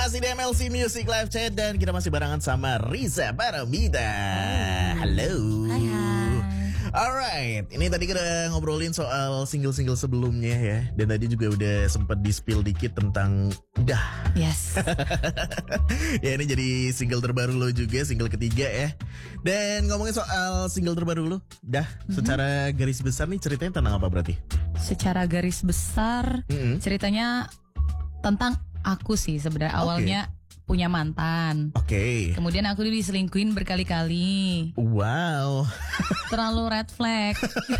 Masih di MLC Music Live Chat dan kita masih barengan sama Riza Paramida. Halo. Hai. Alright, ini tadi kita ngobrolin soal single-single sebelumnya ya. Dan tadi juga udah sempat di-spill dikit tentang Dah. Yes. Ya ini jadi single terbaru lo juga, single ketiga ya. Dan ngomongin soal single terbaru lo, Dah, secara garis besar nih ceritanya tentang apa berarti? Secara garis besar ceritanya tentang aku sih sebenarnya. Awalnya punya mantan. Oke. Kemudian aku diselingkuhin berkali-kali. Wow. Terlalu red flag.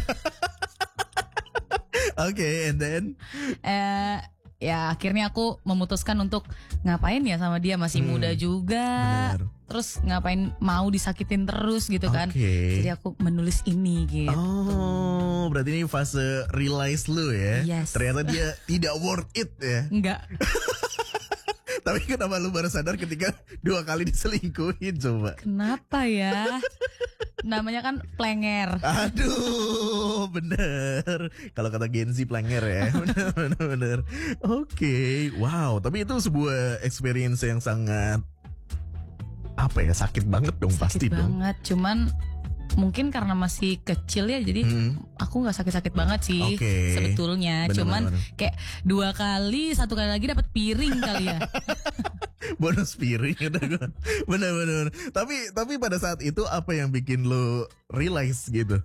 Oke, and then? Ya akhirnya aku memutuskan untuk ngapain ya sama dia, masih muda juga. Bener. Terus ngapain mau disakitin terus gitu kan. Jadi aku menulis ini gitu. Oh, berarti ini fase realize lu ya. Yes. Ternyata dia tidak worth it ya. Enggak. Tapi kenapa lu baru sadar ketika 2 kali diselingkuhin coba? Kenapa ya? Namanya kan plenger. Aduh, bener. Kalau kata Gen Z plenger ya. Bener. Oke, wow. Tapi itu sebuah experience yang sangat sakit banget dong. Sakit pasti banget, dong. cuman mungkin karena masih kecil ya, jadi aku nggak sakit-sakit banget sih sebetulnya. Cuman kayak 2 kali, 1 kali lagi dapat piring kali ya. Bonus piring. Bener. Tapi pada saat itu apa yang bikin lo realize gitu?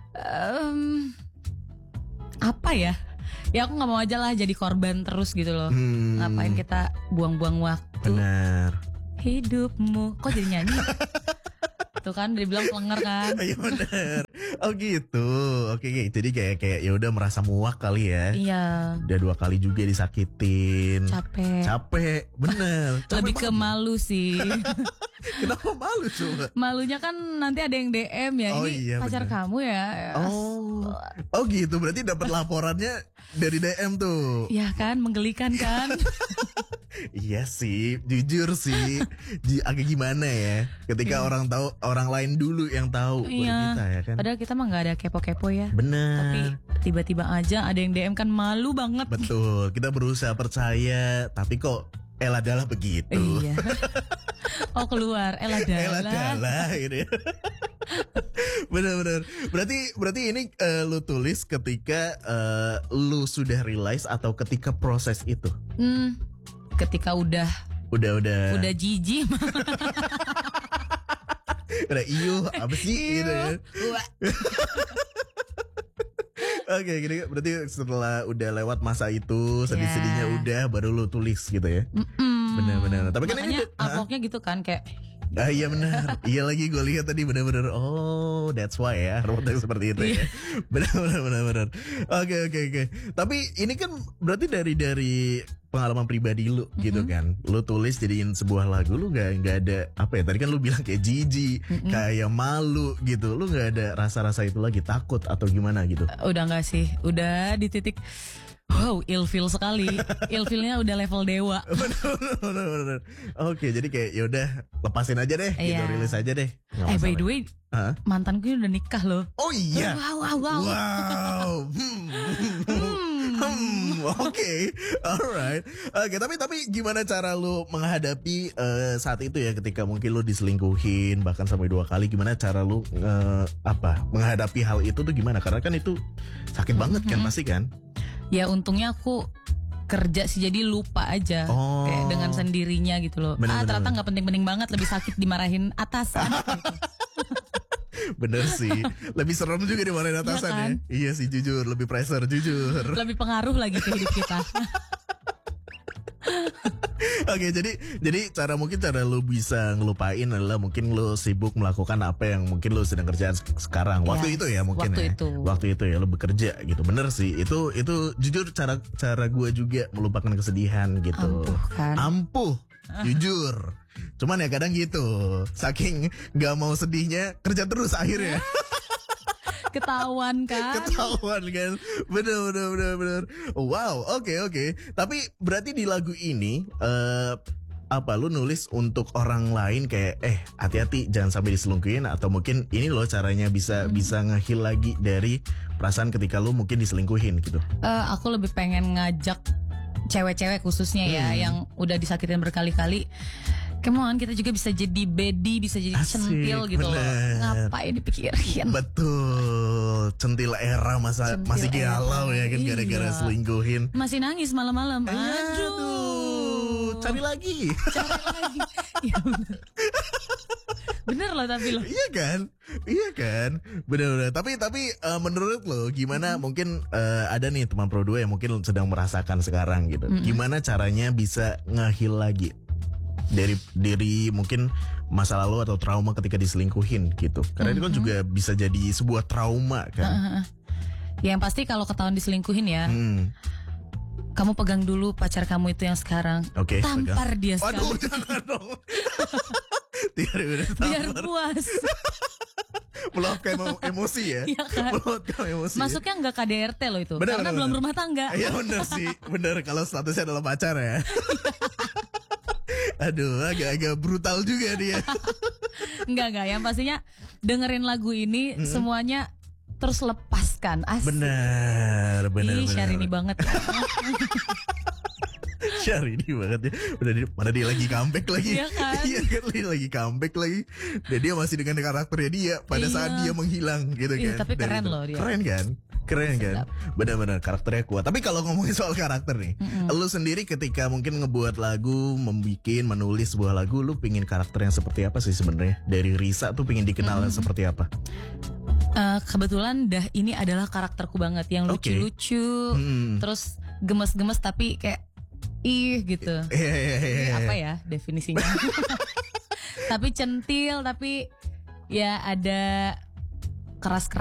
Apa ya? Ya aku nggak mau aja lah jadi korban terus gitu loh. Ngapain kita buang-buang waktu? Benar. Hidupmu kok jadi nyanyi? Tuh kan dibilang plenger kan. Iya benar. Oh gitu. Oke. Jadi kayak ya udah merasa muak kali ya. Iya. Udah 2 kali juga disakitin. Capek. Bener. Lebih ke malu sih. Kenapa malu coba? Malunya kan nanti ada yang DM ya. Oh, ini iya, pacar bener. kamu ya. Oh gitu. Berarti dapat laporannya dari DM tuh. Iya kan, menggelikan kan. Iya sih, jujur sih, agak gimana ya, ketika orang tahu, orang lain dulu yang tahu buat kita ya kan. Padahal kita mah nggak ada kepo-kepo ya. Benar. Tapi tiba-tiba aja ada yang DM kan, malu banget. Betul, kita berusaha percaya, tapi kok elah-dalah begitu. Iya. Oh keluar, elah-dalah ini. Benar. Berarti ini lu tulis ketika lu sudah realize atau ketika proses itu? Ketika udah jijik. Udah apa sih gitu ya. Oke, gini berarti setelah udah lewat masa itu, sedih-sedihnya udah, baru lu tulis gitu ya. Benar. Tapi kan makanya ini artworknya gitu kan kayak. Iya benar. Iya lagi gue lihat tadi benar. Oh, that's why ya. Artworknya seperti itu ya. Benar. Oke. Tapi ini kan berarti dari pengalaman pribadi lu gitu kan. Lu tulis jadiin sebuah lagu, lu gak ada apa ya, tadi kan lu bilang kayak jijik, kayak malu gitu. Lu gak ada rasa-rasa itu lagi, takut atau gimana gitu? Udah gak sih, udah di titik wow, ilfil sekali. Ilfilnya udah level dewa. Bener. Oke, jadi kayak yaudah lepasin aja deh, gitu, rilis aja deh. By the way, mantanku udah nikah loh. Oh iya. Wow. Oke, alright. Oke, tapi gimana cara lu menghadapi saat itu ya, ketika mungkin lu diselingkuhin bahkan sampai 2 kali, gimana cara lu menghadapi hal itu tuh gimana? Karena kan itu sakit banget kan pasti kan? Ya untungnya aku kerja sih, jadi lupa aja kayak dengan sendirinya gitu loh. Ternyata nggak penting-penting banget, lebih sakit dimarahin atasan. Bener sih, lebih serem juga dimarahin atasan ya, kan? Iya sih, jujur, lebih pressure, jujur. Lebih pengaruh lagi ke hidup kita. Oke, jadi cara lu bisa ngelupain adalah mungkin lu sibuk melakukan apa yang mungkin lu sedang kerjaan sekarang. Waktu itu ya mungkin waktu itu ya lu bekerja gitu. Bener sih, itu jujur cara gue juga melupakan kesedihan gitu. Ampuh. Jujur. Cuman ya kadang gitu, saking gak mau sedihnya, kerja terus akhirnya. Ketahuan kan. Bener. Wow, oke. Tapi berarti di lagu ini lu nulis untuk orang lain kayak hati-hati jangan sampai diselingkuhin, atau mungkin ini loh caranya bisa nge-heal lagi dari perasaan ketika lu mungkin diselingkuhin gitu? Aku lebih pengen ngajak cewek-cewek khususnya ya yang udah disakitin berkali-kali. Come on, kita juga bisa jadi bedi, bisa jadi centil gitu loh. Ngapain dipikirin? Betul, centil era masih galau ya kan gara-gara selingkuhin. Masih nangis malam-malam. Aduh, cari lagi. Ya bener. Bener loh tapi loh. Iya kan, bener-bener. Tapi menurut lo gimana? Mungkin ada nih teman Pro 2 yang mungkin sedang merasakan sekarang gitu. Gimana caranya bisa ngehil lagi dari mungkin masa lalu atau trauma ketika diselingkuhin gitu. Karena itu kan juga bisa jadi sebuah trauma kan. Yang pasti kalau ketahuan diselingkuhin ya, kamu pegang dulu pacar kamu itu yang sekarang. Tampar dia sekali. Waduh, jangan dong. Biar puas. Meluapkan emosi ya. Iya kan? Meluapkan emosi. Masuknya nggak KDRT loh itu. Karena belum rumah tangga. Iya bener sih. Bener kalau statusnya adalah pacar ya. Aduh, agak-agak brutal juga dia. Enggak. Yang pastinya dengerin lagu ini semuanya terus lepaskan. Asik. Bener. Syahrini banget. Syahrini banget ya. Mana dia lagi comeback lagi. Iya kan? Iya kan, lagi comeback lagi. Dan dia masih dengan karakternya dia pada saat dia menghilang gitu kan. Tapi keren loh dia. Keren kan? Benar-benar karakternya kuat. Tapi kalau ngomongin soal karakter nih, lu sendiri ketika mungkin ngebuat lagu, menulis sebuah lagu, lu pingin karakter yang seperti apa sih sebenarnya? Dari Risa tuh pingin dikenal seperti apa? Kebetulan ini adalah karakterku banget, yang lucu-lucu, terus gemes-gemes tapi kayak gitu. Apa ya definisinya? Tapi centil, tapi ya ada keras-keras